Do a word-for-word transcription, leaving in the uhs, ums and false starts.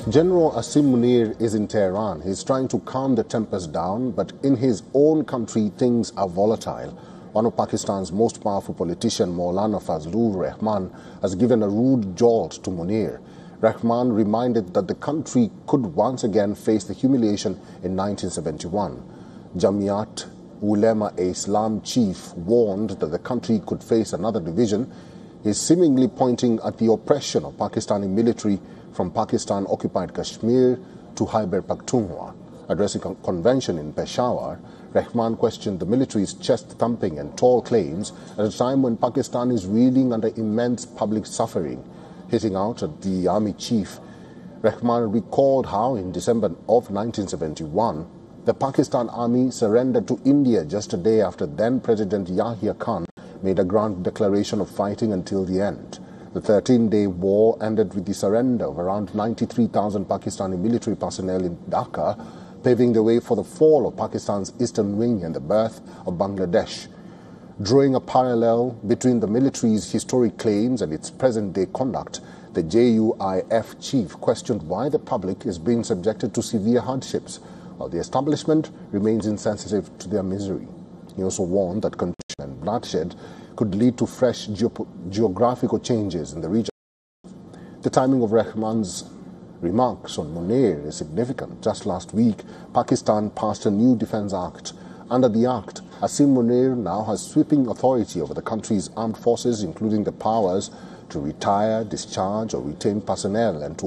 General Asim Munir is in Tehran. He's trying to calm the tempers down, but in his own country, things are volatile. One of Pakistan's most powerful politicians, Maulana Fazlur Rahman, has given a rude jolt to Munir. Rahman reminded that the country could once again face the humiliation in nineteen seventy-one. Jamiat Ulema-e-Islam chief warned that the country could face another division. He's seemingly pointing at the oppression of Pakistani military from Pakistan-occupied Kashmir to Khyber Pakhtunkhwa. Addressing a convention in Peshawar, Rahman questioned the military's chest-thumping and tall claims at a time when Pakistan is reeling under immense public suffering. Hitting out at the army chief, Rahman recalled how in December of nineteen seventy-one, the Pakistan army surrendered to India just a day after then-President Yahya Khan made a grand declaration of fighting until the end. The thirteen-day war ended with the surrender of around ninety-three thousand Pakistani military personnel in Dhaka, paving the way for the fall of Pakistan's eastern wing and the birth of Bangladesh. Drawing a parallel between the military's historic claims and its present-day conduct, the J U I F chief questioned why the public is being subjected to severe hardships, while the establishment remains insensitive to their misery. He also warned that confusion and bloodshed could lead to fresh geo- geographical changes in the region. The timing of Rahman's remarks on Munir is significant. Just last week, Pakistan passed a new Defence Act. Under the Act, Asim Munir now has sweeping authority over the country's armed forces, including the powers to retire, discharge or retain personnel and to